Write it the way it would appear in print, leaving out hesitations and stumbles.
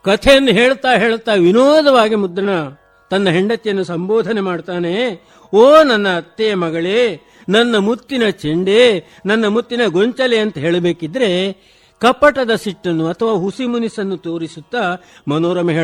ಕಥೆಯನ್ನು ಹೇಳ್ತಾ ಹೇಳ್ತಾ ವಿನೋದವಾಗಿ ಮುದ್ರಣ ತನ್ನ ಹೆಂಡತಿಯನ್ನು ಸಂಬೋಧನೆ ಮಾಡ್ತಾನೆ. ಓ ನನ್ನ ಅತ್ತೆಯ ಮಗಳೇ, ನನ್ನ ಮುತ್ತಿನ ಚೆಂಡೆ, ನನ್ನ ಮುತ್ತಿನ ಗೊಂಚಲೆ ಅಂತ ಹೇಳಬೇಕಿದ್ರೆ ಕಪಟದ ಸಿಟ್ಟನ್ನು ಅಥವಾ ಹುಸಿ ಮುನಿಸನ್ನು ತೋರಿಸುತ್ತಾ ಮನೋರಮೆ